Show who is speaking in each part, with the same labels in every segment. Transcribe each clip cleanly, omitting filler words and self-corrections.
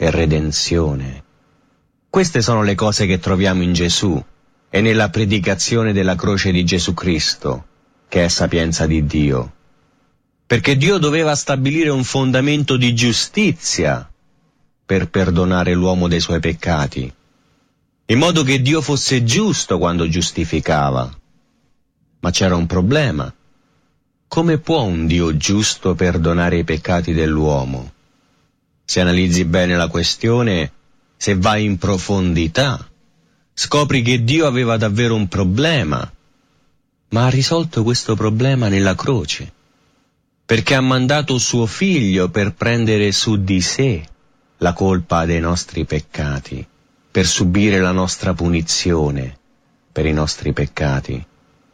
Speaker 1: e redenzione. Queste sono le cose che troviamo in Gesù e nella predicazione della croce di Gesù Cristo, che è sapienza di Dio. Perché Dio doveva stabilire un fondamento di giustizia per perdonare l'uomo dei suoi peccati, in modo che Dio fosse giusto quando giustificava. Ma c'era un problema. Come può un Dio giusto perdonare i peccati dell'uomo? Se analizzi bene la questione, se vai in profondità, scopri che Dio aveva davvero un problema, ma ha risolto questo problema nella croce, perché ha mandato suo figlio per prendere su di sé la colpa dei nostri peccati, per subire la nostra punizione per i nostri peccati.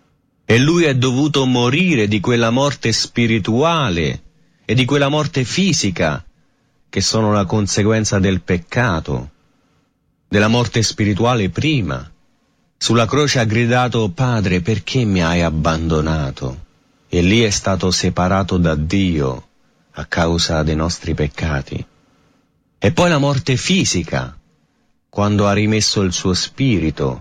Speaker 1: E lui è dovuto morire di quella morte spirituale e di quella morte fisica che sono la conseguenza del peccato, della morte spirituale prima. Sulla croce ha gridato: Padre, perché mi hai abbandonato? E lì è stato separato da Dio a causa dei nostri peccati. E poi la morte fisica, quando ha rimesso il suo spirito,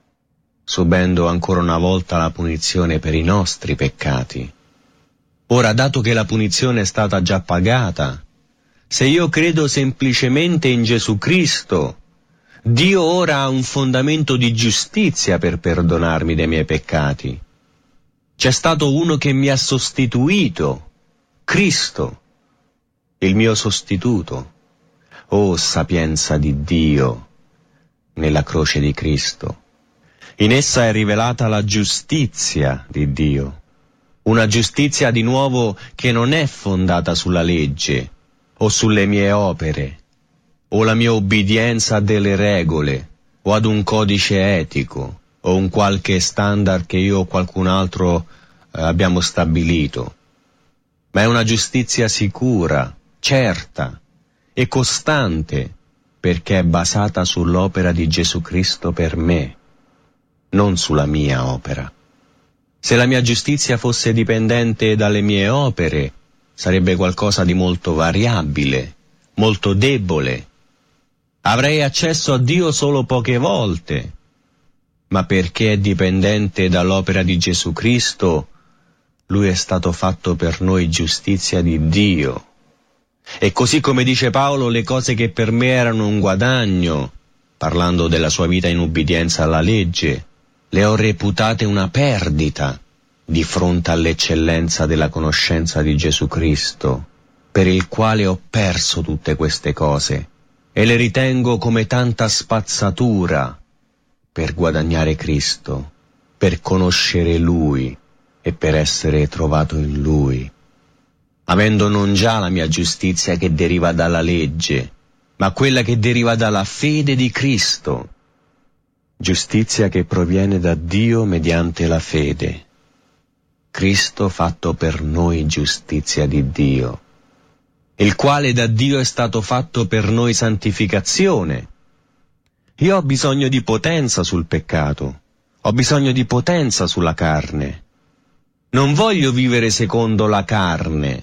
Speaker 1: subendo ancora una volta la punizione per i nostri peccati. Ora, dato che la punizione è stata già pagata, se io credo semplicemente in Gesù Cristo, Dio ora ha un fondamento di giustizia per perdonarmi dei miei peccati. C'è stato uno che mi ha sostituito, Cristo, il mio sostituto. Oh, sapienza di Dio nella croce di Cristo. In essa è rivelata la giustizia di Dio, una giustizia di nuovo che non è fondata sulla legge o sulle mie opere o la mia obbedienza a delle regole o ad un codice etico o un qualche standard che io o qualcun altro abbiamo stabilito, ma è una giustizia sicura, certa e costante, perché è basata sull'opera di Gesù Cristo per me, non sulla mia opera. Se la mia giustizia fosse dipendente dalle mie opere, sarebbe qualcosa di molto variabile, molto debole. Avrei accesso a Dio solo poche volte, ma perché è dipendente dall'opera di Gesù Cristo, Lui è stato fatto per noi giustizia di Dio. E così come dice Paolo, le cose che per me erano un guadagno, parlando della sua vita in ubbidienza alla legge, le ho reputate una perdita di fronte all'eccellenza della conoscenza di Gesù Cristo, per il quale ho perso tutte queste cose e le ritengo come tanta spazzatura per guadagnare Cristo, per conoscere Lui e per essere trovato in Lui, avendo non già la mia giustizia che deriva dalla legge, ma quella che deriva dalla fede di Cristo, giustizia che proviene da Dio mediante la fede. Cristo fatto per noi giustizia di Dio, il quale da Dio è stato fatto per noi santificazione. Io ho bisogno di potenza sul peccato, ho bisogno di potenza sulla carne. Non voglio vivere secondo la carne,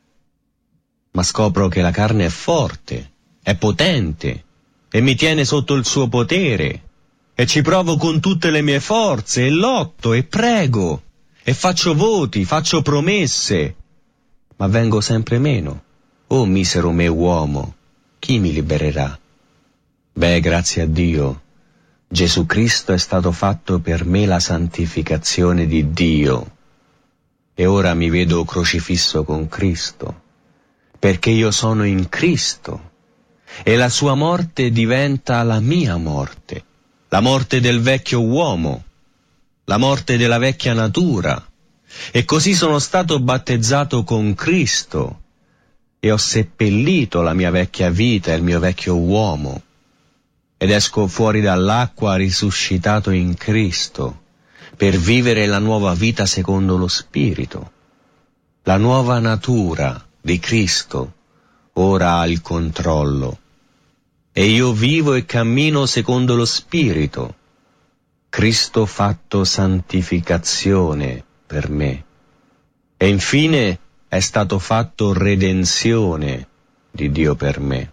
Speaker 1: ma scopro che la carne è forte, è potente e mi tiene sotto il suo potere. E ci provo con tutte le mie forze, e lotto, e prego, e faccio voti, faccio promesse, ma vengo sempre meno. Oh misero me uomo, chi mi libererà? Beh, grazie a Dio, Gesù Cristo è stato fatto per me la santificazione di Dio, e ora mi vedo crocifisso con Cristo, perché io sono in Cristo, e la sua morte diventa la mia morte. La morte del vecchio uomo, la morte della vecchia natura, e così sono stato battezzato con Cristo e ho seppellito la mia vecchia vita e il mio vecchio uomo, ed esco fuori dall'acqua risuscitato in Cristo per vivere la nuova vita secondo lo Spirito. La nuova natura di Cristo ora ha il controllo. E io vivo e cammino secondo lo Spirito, Cristo fatto santificazione per me. E infine è stato fatto redenzione di Dio per me.